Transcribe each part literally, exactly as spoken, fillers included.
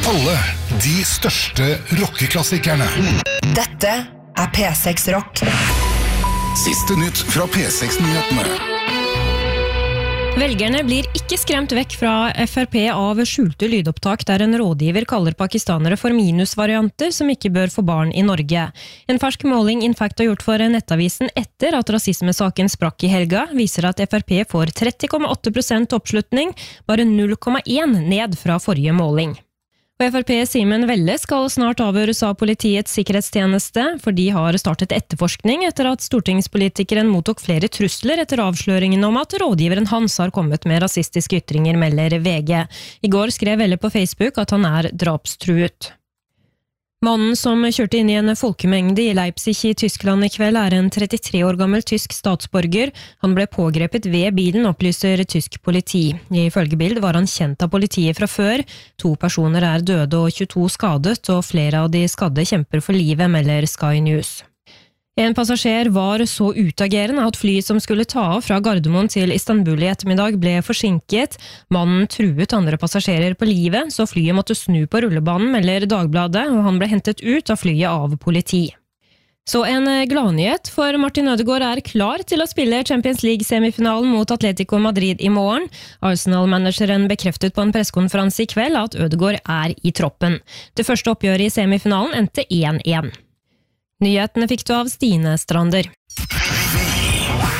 Alle de største rockeklassikerne. Dette er P seks Rock. Siste nytt fra P seks-nyhetene. Velgerne blir ikke skremt vekk fra F R P av skjulte lydopptak der en rådgiver kaller pakistanere for minusvarianter som ikke bør få barn i Norge. En fersk måling Infact har gjort for Nettavisen etter at rasismesaken sprakk i helga, viser at F R P får tretti komma åtte prosent oppslutning, bare null komma én ned fra forrige måling. Og F R P Simen Velle skal snart avhøres av Politiets sikkerhetstjeneste, for de har startet etterforskning etter at stortingspolitikeren mottok flere trusler etter avsløringen om at rådgiveren hans har kommet med rasistiske ytringer, melder V G. I går skrev Velle på Facebook at han er drapstruet. Mannen som kjørte inn i en folkemengde i Leipzig i Tyskland i kveld er en trettitre år gammel tysk statsborger. Han ble pågrepet ved bilen, opplyser tysk politi. Ifølge Bild var han kjent av politiet fra før. To personer er døde og tjueto skadet, og flere av de skadde kjemper for livet, melder Sky News. En passasjer var så utagerende at flyet som skulle ta av fra Gardermoen til Istanbul i ettermiddag ble forsinket. Mannen truet andre passasjerer på livet, så flyet måtte snu på rullebanen, melder Dagbladet, og han ble hentet ut av flyet av politi. Så en gladnyhet, for Martin Ødegaard er klar til å spille Champions League-semifinalen mot Atletico Madrid i morgen. Arsenal-manageren bekreftet på en pressekonferanse i kveld at Ødegaard er i troppen. Det første oppgjøret i semifinalen endte én én. Nyhetene fikk du av Stine Strander.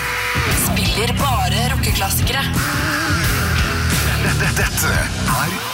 Spiller bare rockeklassikere. Dette er